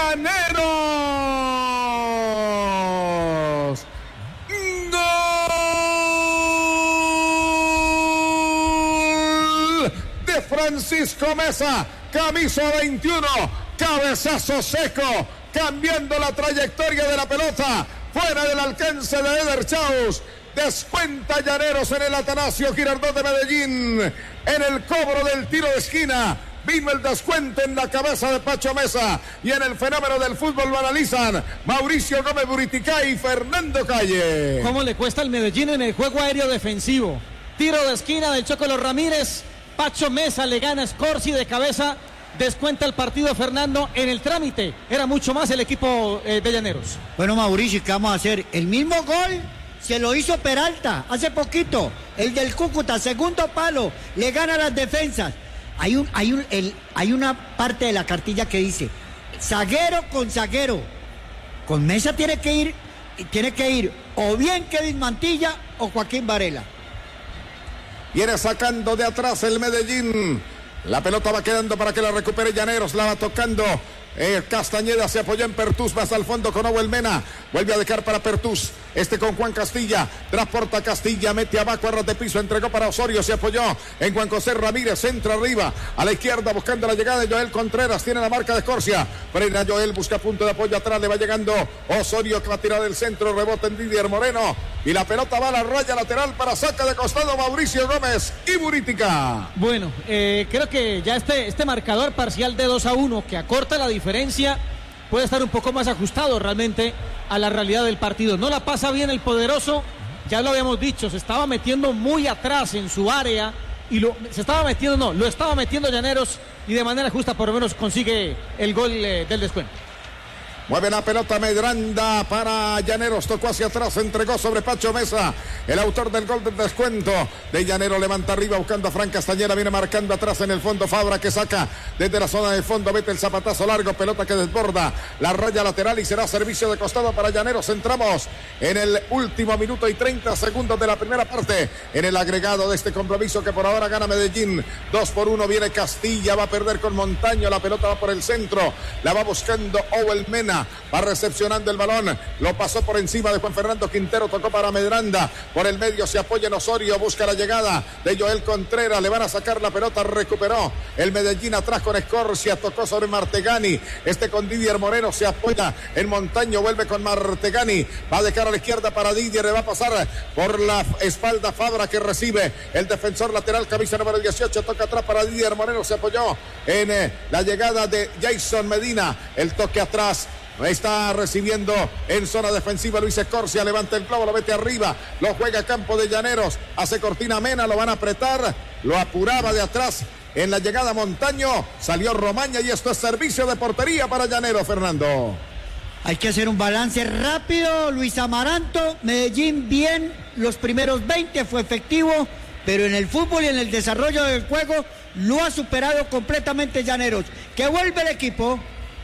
Llaneros. Gol de Francisco Meza, camisa 21, cabezazo seco, cambiando la trayectoria de la pelota, fuera del alcance de Eder Chaus. Descuenta Llaneros en el Atanasio Girardot de Medellín. En el cobro del tiro de esquina vino el descuento en la cabeza de Pacho Meza. Y en el fenómeno del fútbol lo analizan Mauricio Gómez Buriticá y Fernando Calle. ¿Cómo le cuesta al Medellín en el juego aéreo defensivo? Tiro de esquina del Chocolo Ramírez. Pacho Meza le gana a Scorsi de cabeza. Descuenta el partido Fernando. En el trámite era mucho más el equipo de Llaneros. Bueno, Mauricio, ¿qué vamos a hacer? El mismo gol se lo hizo Peralta hace poquito, el del Cúcuta, segundo palo, le gana las defensas. Hay una parte de la cartilla que dice zaguero con zaguero. Con Meza tiene que ir o bien Kevin Mantilla o Joaquín Varela. Viene sacando de atrás el Medellín. La pelota va quedando para que la recupere Llaneros, la va tocando. Castañeda se apoyó en Pertús, más al fondo con Owen Mena, vuelve a dejar para Pertús, con Juan Castilla, transporta Castilla, mete abajo a ras de piso, entregó para Osorio, se apoyó en Juan José Ramírez, centro arriba, a la izquierda buscando la llegada de Joel Contreras, tiene la marca de Escorcia, frena Joel, busca punto de apoyo atrás, le va llegando Osorio que va a tirar del centro, rebota en Didier Moreno, y la pelota va a la raya lateral para saca de costado Mauricio Gómez y Buriticá. Bueno, creo que ya este marcador parcial de 2-1 que acorta la diferencia puede estar un poco más ajustado realmente a la realidad del partido. No la pasa bien el poderoso, ya lo habíamos dicho, se estaba metiendo muy atrás en su área y lo estaba metiendo Llaneros y de manera justa por lo menos consigue el gol del descuento. Mueve la pelota Medranda para Llaneros, tocó hacia atrás, entregó sobre Pacho Meza, el autor del gol del descuento de Llaneros, levanta arriba buscando a Fran Castañeda, viene marcando atrás en el fondo Fabra que saca desde la zona de fondo, mete el zapatazo largo, pelota que desborda la raya lateral y será servicio de costado para Llaneros. Entramos en el último minuto y 30 segundos de la primera parte, en el agregado de este compromiso que por ahora gana Medellín, 2-1, viene Castilla, va a perder con Montaño, la pelota va por el centro, la va buscando Owen Mena, va recepcionando el balón, lo pasó por encima de Juan Fernando Quintero, tocó para Medranda, por el medio se apoya en Osorio, busca la llegada de Joel Contreras, le van a sacar la pelota, recuperó el Medellín atrás con Escorcia, tocó sobre Martegani, con Didier Moreno, se apoya en Montaño, vuelve con Martegani, va a dejar a la izquierda para Didier, le va a pasar por la espalda Fabra que recibe el defensor lateral, camisa número 18, toca atrás para Didier Moreno, se apoyó en la llegada de Jason Medina, el toque atrás. Está recibiendo en zona defensiva Luis Escorcia, levanta el clavo, lo mete arriba, lo juega a campo de Llaneros, hace cortina Mena, lo van a apretar, lo apuraba de atrás en la llegada Montaño, salió Romaña y esto es servicio de portería para Llaneros, Fernando. Hay que hacer un balance rápido, Luis Amaranto, Medellín bien, los primeros 20 fue efectivo, pero en el fútbol y en el desarrollo del juego lo ha superado completamente Llaneros, que vuelve el equipo.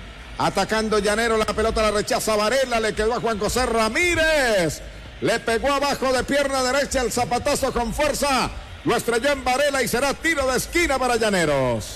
Atacando Llaneros, la pelota la rechaza Varela, le quedó a Juan José Ramírez, le pegó abajo de pierna derecha el zapatazo con fuerza, lo estrelló en Varela y será tiro de esquina para Llaneros.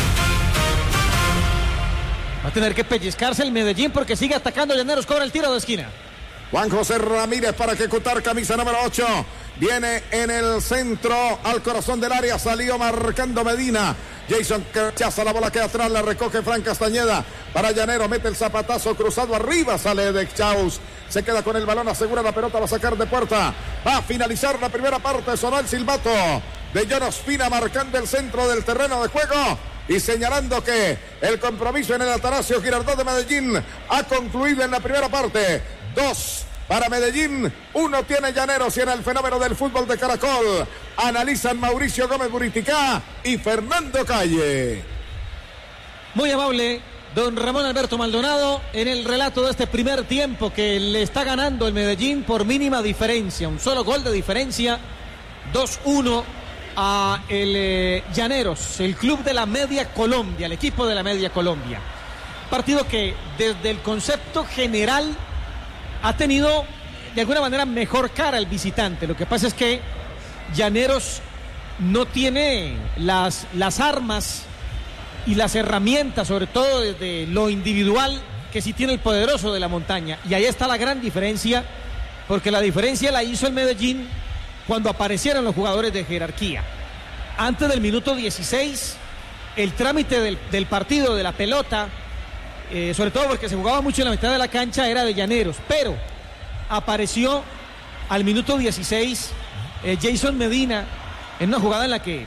Va a tener que pellizcarse el Medellín porque sigue atacando Llaneros, cobra el tiro de esquina. Juan José Ramírez para ejecutar, camisa número 8, viene en el centro al corazón del área, salió marcando Medina. Jason que rechaza la bola que atrás, la recoge Fran Castañeda para Llaneros, mete el zapatazo cruzado arriba, sale de Chaus, se queda con el balón, asegura la pelota, va a sacar de puerta, va a finalizar la primera parte, sonó el silbato de John Ospina marcando el centro del terreno de juego y señalando que el compromiso en el Atanasio Girardot de Medellín ha concluido en la primera parte. 2 para Medellín, 1 tiene Llaneros y en el fenómeno del fútbol de Caracol analizan Mauricio Gómez Buriticá y Fernando Calle. Muy amable don Ramón Alberto Maldonado en el relato de este primer tiempo que le está ganando el Medellín por mínima diferencia, un solo gol de diferencia, 2-1 a el Llaneros, el club de la Media Colombia, el equipo de la Media Colombia. Partido que desde el concepto general ha tenido de alguna manera mejor cara el visitante. Lo que pasa es que Llaneros no tiene las armas y las herramientas, sobre todo desde lo individual, que sí tiene el poderoso de la montaña. Y ahí está la gran diferencia, porque la diferencia la hizo el Medellín cuando aparecieron los jugadores de jerarquía. Antes del minuto 16, el trámite del partido, de la pelota, sobre todo porque se jugaba mucho en la mitad de la cancha, era de Llaneros, pero apareció al minuto 16 Jason Medina en una jugada en la que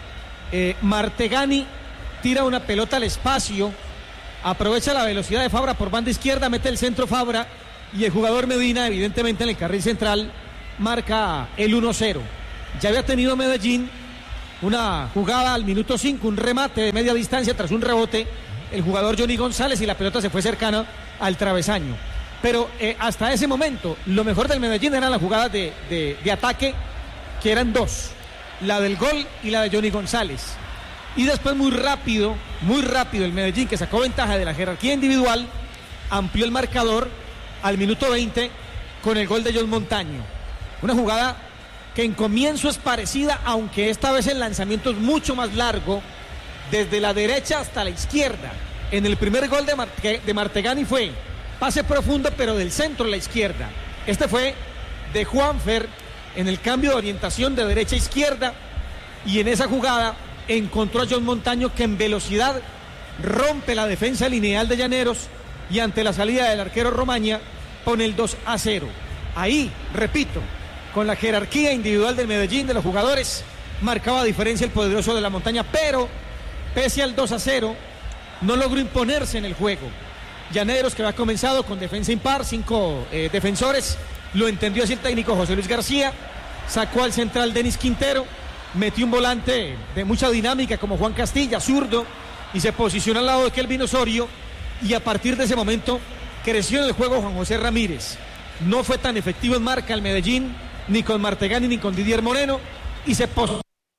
Martegani tira una pelota al espacio, aprovecha la velocidad de Fabra por banda izquierda, mete el centro Fabra y el jugador Medina, evidentemente en el carril central, marca el 1-0. Ya había tenido Medellín una jugada al minuto 5, un remate de media distancia tras un rebote, el jugador Johnny González, y la pelota se fue cercana al travesaño. Pero hasta ese momento, lo mejor del Medellín eran las jugadas de ataque, que eran dos, la del gol y la de Johnny González. Y después muy rápido el Medellín, que sacó ventaja de la jerarquía individual, amplió el marcador al minuto 20 con el gol de John Montaño. Una jugada que en comienzo es parecida, aunque esta vez el lanzamiento es mucho más largo, desde la derecha hasta la izquierda. En el primer gol de Martegani fue pase profundo, pero del centro a la izquierda. Este fue de Juanfer en el cambio de orientación de derecha a izquierda, y en esa jugada encontró a John Montaño, que en velocidad rompe la defensa lineal de Llaneros y ante la salida del arquero Romaña pone el 2-0. Ahí, repito, con la jerarquía individual del Medellín, de los jugadores, marcaba diferencia el poderoso de la montaña, pero pese al 2-0 no logró imponerse en el juego. Llaneros, que había comenzado con defensa impar, 5 defensores, lo entendió así el técnico José Luis García, sacó al central Denis Quintero, metió un volante de mucha dinámica como Juan Castilla, zurdo, y se posicionó al lado de Kelvin Osorio, y a partir de ese momento creció en el juego Juan José Ramírez. No fue tan efectivo en marca el Medellín, ni con Martegani ni con Didier Moreno, y se posó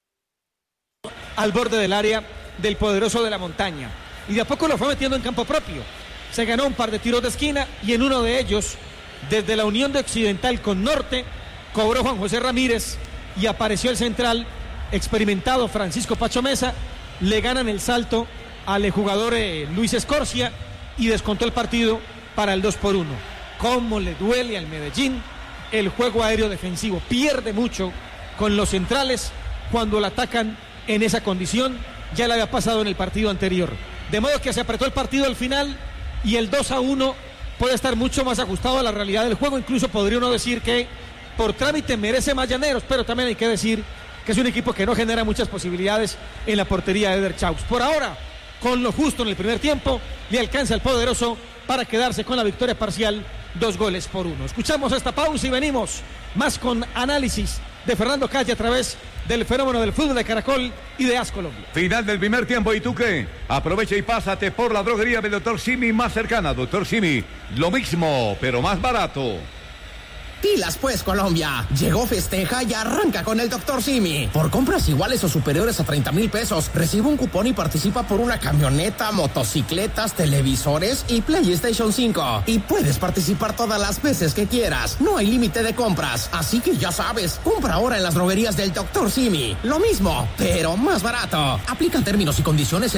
al borde del área del poderoso de la montaña, y de a poco lo fue metiendo en campo propio. Se ganó un par de tiros de esquina, y en uno de ellos, desde la unión de Occidental con Norte, cobró Juan José Ramírez y apareció el central experimentado Francisco Pacho Mesa. Le ganan el salto al jugador Luis Escorcia y descontó el partido para el 2-1. Cómo le duele al Medellín el juego aéreo defensivo. Pierde mucho con los centrales cuando la atacan en esa condición. Ya le había pasado en el partido anterior. De modo que se apretó el partido al final, y el 2-1 puede estar mucho más ajustado a la realidad del juego. Incluso podría uno decir que por trámite merece más Llaneros, pero también hay que decir que es un equipo que no genera muchas posibilidades en la portería de Eder Chaux. Por ahora, con lo justo en el primer tiempo, le alcanza el poderoso para quedarse con la victoria parcial, 2-1. Escuchamos esta pausa y venimos más con análisis de Fernando Calle a través del fenómeno del fútbol de Caracol y de AS Colombia. Final del primer tiempo, ¿y tú qué? Aprovecha y pásate por la droguería del Dr. Simi más cercana. Dr. Simi, lo mismo, pero más barato. Pilas pues, Colombia. Llegó, festeja y arranca con el Dr. Simi. Por compras iguales o superiores a 30,000 pesos, recibe un cupón y participa por una camioneta, motocicletas, televisores y PlayStation 5. Y puedes participar todas las veces que quieras. No hay límite de compras. Así que ya sabes, compra ahora en las droguerías del Dr. Simi. Lo mismo, pero más barato. Aplican términos y condiciones en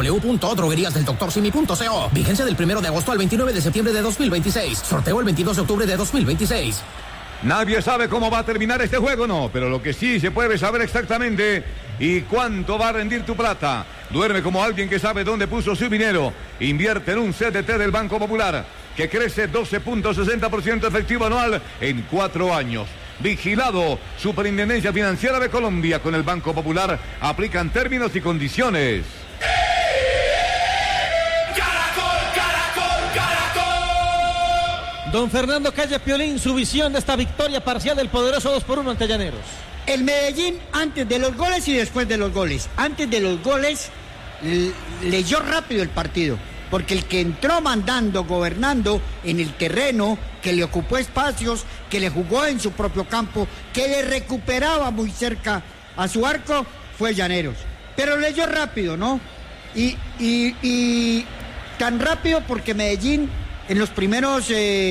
www.drogueriasdeldoctorsimi.co. Vigencia del 1 de agosto al 29 de septiembre de 2026. Sorteo el 22 de octubre de 2026. Nadie sabe cómo va a terminar este juego, no, pero lo que sí se puede saber exactamente y cuánto va a rendir tu plata. Duerme como alguien que sabe dónde puso su dinero. Invierte en un CDT del Banco Popular, que crece 12.60% efectivo anual en 4 años. Vigilado Superintendencia Financiera de Colombia. Con el Banco Popular aplican términos y condiciones. Don Fernando Calle Piolín, su visión de esta victoria parcial del poderoso 2-1 ante Llaneros. El Medellín, antes de los goles y después de los goles. Antes de los goles, leyó rápido el partido, porque el que entró mandando, gobernando en el terreno, que le ocupó espacios, que le jugó en su propio campo, que le recuperaba muy cerca a su arco, fue Llaneros. Pero leyó rápido, ¿no? Y tan rápido porque Medellín en los primeros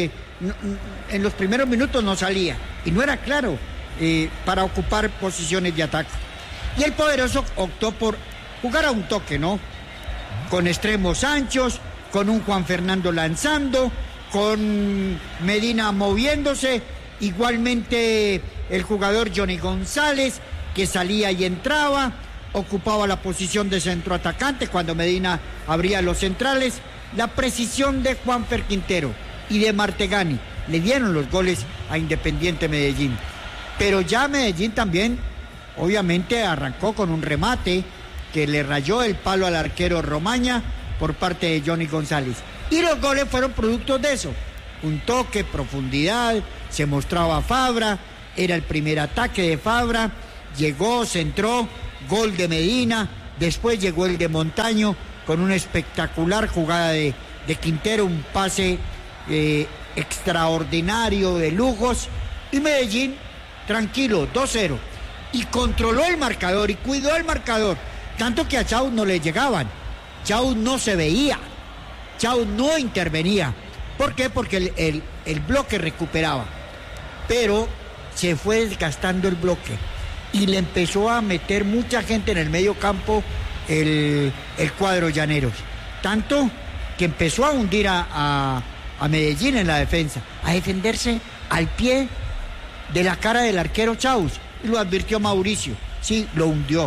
minutos no salía y no era claro para ocupar posiciones de ataque. Y el poderoso optó por jugar a un toque, ¿no? con extremos anchos, con un Juan Fernando lanzando, con Medina moviéndose, igualmente el jugador Johnny González, que salía y entraba, ocupaba la posición de centroatacante cuando Medina abría los centrales, la precisión de Juanfer Quintero y de Martegani le dieron los goles a Independiente Medellín. Pero ya Medellín también, obviamente, arrancó con un remate que le rayó el palo al arquero Romaña por parte de Johnny González. Y los goles fueron productos de eso. Un toque, profundidad, se mostraba Fabra, era el primer ataque de Fabra, llegó, centró, gol de Medina, después llegó el de Montaño con una espectacular jugada de Quintero, un pase extraordinario de lujos, y Medellín tranquilo, 2-0, y controló el marcador y cuidó el marcador, tanto que a Chau no le llegaban, Chau no se veía, Chau no intervenía. ¿Por qué? Porque el bloque recuperaba, pero se fue desgastando el bloque y le empezó a meter mucha gente en el medio campo el cuadro Llaneros, tanto que empezó a hundir a Medellín en la defensa, a defenderse al pie de la cara del arquero Chaus, y lo advirtió Mauricio, sí, lo hundió,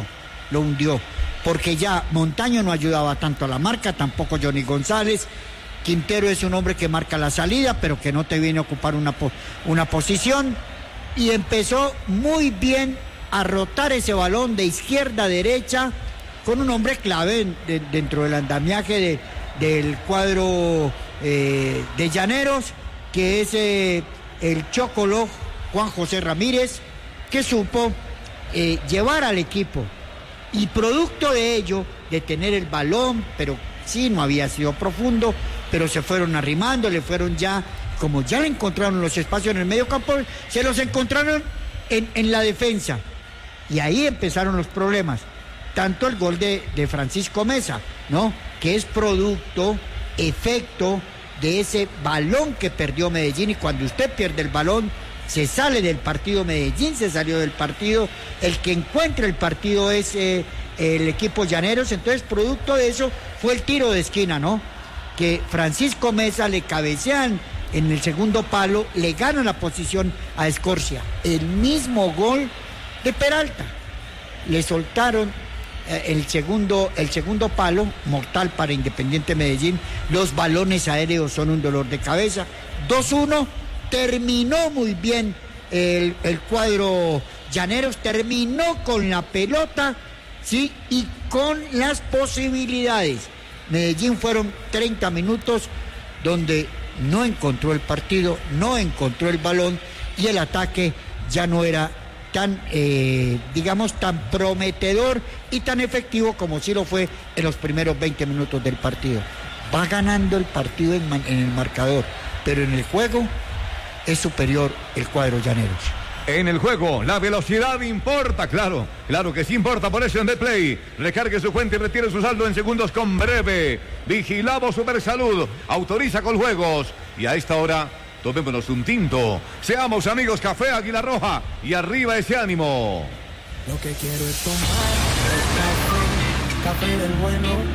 porque ya Montaño no ayudaba tanto a la marca, tampoco Johnny González. Quintero es un hombre que marca la salida, pero que no te viene a ocupar una posición, y empezó muy bien a rotar ese balón de izquierda a derecha, con un hombre clave dentro del andamiaje del cuadro de Llaneros, que es el Chocolo Juan José Ramírez, que supo llevar al equipo, y producto de ello, de tener el balón, pero sí, no había sido profundo, pero se fueron arrimando, le fueron ya, como ya le encontraron los espacios en el medio campo, se los encontraron en la defensa, y ahí empezaron los problemas. Tanto el gol de Francisco Meza, ¿no?, que es producto, efecto de ese balón que perdió Medellín, y cuando usted pierde el balón, se sale del partido. Medellín se salió del partido, el que encuentra el partido es el equipo Llaneros. Entonces, producto de eso fue el tiro de esquina, ¿no?, que Francisco Meza le cabecean en el segundo palo, le gana la posición a Escorcia. El mismo gol de Peralta, le soltaron el segundo palo, mortal para Independiente Medellín. Los balones aéreos son un dolor de cabeza. 2-1, terminó muy bien el cuadro Llaneros, terminó con la pelota, sí, y con las posibilidades. Medellín fueron 30 minutos donde no encontró el partido, no encontró el balón, y el ataque ya no era tan, tan prometedor y tan efectivo como sí lo fue en los primeros 20 minutos del partido. Va ganando el partido en el marcador, pero en el juego es superior el cuadro Llaneros. En el juego, la velocidad importa, claro que sí importa, por eso en Dplay. Recargue su cuenta y retire su saldo en segundos con Breve. Vigilamos Supersalud, autoriza con juegos. Y a esta hora, tomémonos un tinto. Seamos amigos, Café Águila Roja, y arriba ese ánimo. Lo que quiero es tomar café del bueno.